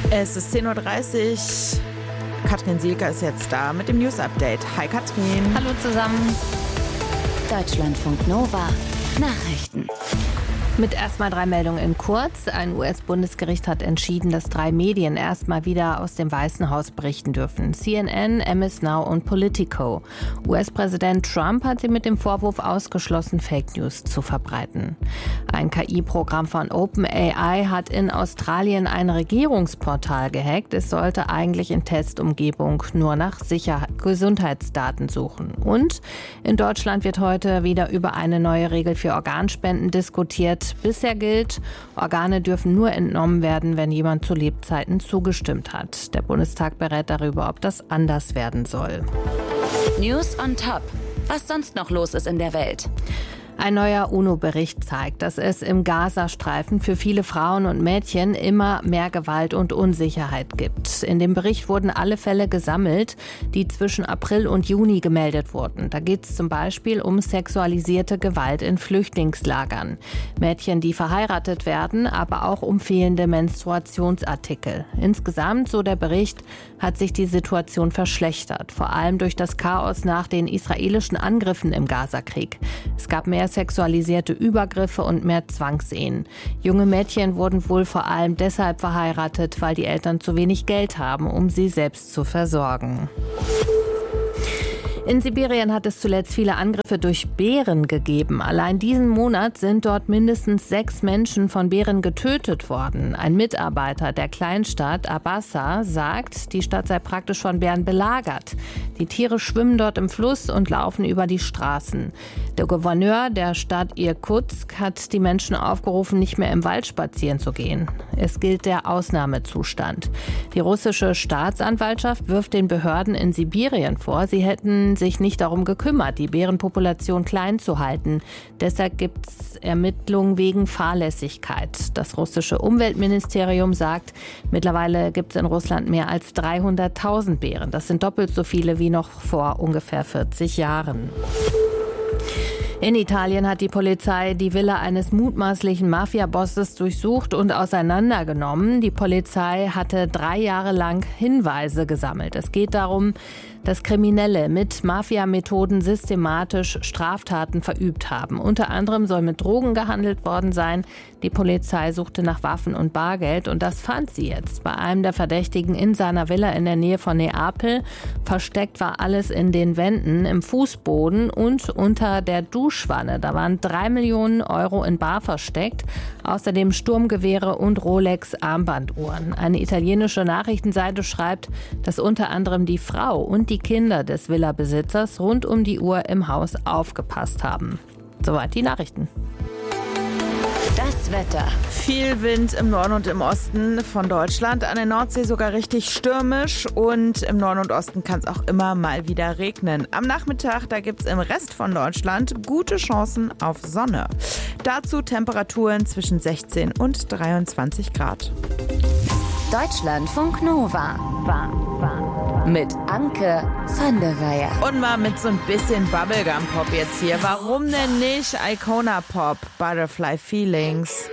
Es ist 10:30 Uhr. Katrin Sielker ist jetzt da mit dem News-Update. Hi Katrin. Hallo zusammen. Deutschlandfunk Nova. Nachrichten. Mit erstmal 3 Meldungen in kurz. Ein US-Bundesgericht hat entschieden, dass 3 Medien erstmal wieder aus dem Weißen Haus berichten dürfen. CNN, MS Now und Politico. US-Präsident Trump hat sie mit dem Vorwurf ausgeschlossen, Fake News zu verbreiten. Ein KI-Programm von OpenAI hat in Australien ein Regierungsportal gehackt. Es sollte eigentlich in Testumgebung nur nach Gesundheitsdaten suchen. Und in Deutschland wird heute wieder über eine neue Regel für Organspenden diskutiert. Bisher gilt, Organe dürfen nur entnommen werden, wenn jemand zu Lebzeiten zugestimmt hat. Der Bundestag berät darüber, ob das anders werden soll. News on Top. Was sonst noch los ist in der Welt? Ein neuer UNO-Bericht zeigt, dass es im Gazastreifen für viele Frauen und Mädchen immer mehr Gewalt und Unsicherheit gibt. In dem Bericht wurden alle Fälle gesammelt, die zwischen April und Juni gemeldet wurden. Da geht es zum Beispiel um sexualisierte Gewalt in Flüchtlingslagern. Mädchen, die verheiratet werden, aber auch um fehlende Menstruationsartikel. Insgesamt, so der Bericht, hat sich die Situation verschlechtert. Vor allem durch das Chaos nach den israelischen Angriffen im Gazakrieg. Es gab mehr sexualisierte Übergriffe und mehr Zwangsehen. Junge Mädchen wurden wohl vor allem deshalb verheiratet, weil die Eltern zu wenig Geld haben, um sie selbst zu versorgen. In Sibirien hat es zuletzt viele Angriffe durch Bären gegeben. Allein diesen Monat sind dort mindestens 6 Menschen von Bären getötet worden. Ein Mitarbeiter der Kleinstadt Abassa sagt, die Stadt sei praktisch von Bären belagert. Die Tiere schwimmen dort im Fluss und laufen über die Straßen. Der Gouverneur der Stadt Irkutsk hat die Menschen aufgerufen, nicht mehr im Wald spazieren zu gehen. Es gilt der Ausnahmezustand. Die russische Staatsanwaltschaft wirft den Behörden in Sibirien vor, sie hätten sich nicht darum gekümmert, die Bärenpopulation klein zu halten. Deshalb gibt es Ermittlungen wegen Fahrlässigkeit. Das russische Umweltministerium sagt, mittlerweile gibt es in Russland mehr als 300.000 Bären. Das sind doppelt so viele wie noch vor ungefähr 40 Jahren. In Italien hat die Polizei die Villa eines mutmaßlichen Mafia-Bosses durchsucht und auseinandergenommen. Die Polizei hatte 3 Jahre lang Hinweise gesammelt. Es geht darum, dass Kriminelle mit Mafia-Methoden systematisch Straftaten verübt haben. Unter anderem soll mit Drogen gehandelt worden sein. Die Polizei suchte nach Waffen und Bargeld und das fand sie jetzt bei einem der Verdächtigen in seiner Villa in der Nähe von Neapel. Versteckt war alles in den Wänden, im Fußboden und unter der Duschwanne. Da waren 3 Millionen Euro in bar versteckt. Außerdem Sturmgewehre und Rolex-Armbanduhren. Eine italienische Nachrichtenseite schreibt, dass unter anderem die Frau und die Kinder des Villa-Besitzers rund um die Uhr im Haus aufgepasst haben. Soweit die Nachrichten. Das Wetter. Viel Wind im Norden und im Osten von Deutschland. An der Nordsee sogar richtig stürmisch. Und im Norden und Osten kann es auch immer mal wieder regnen. Am Nachmittag, da gibt es im Rest von Deutschland gute Chancen auf Sonne. Dazu Temperaturen zwischen 16 und 23 Grad. Deutschlandfunk Nova. Mit Anke van der Weyer. Und mal mit so ein bisschen Bubblegum-Pop jetzt hier. Warum denn nicht Icona Pop, Butterfly Feelings?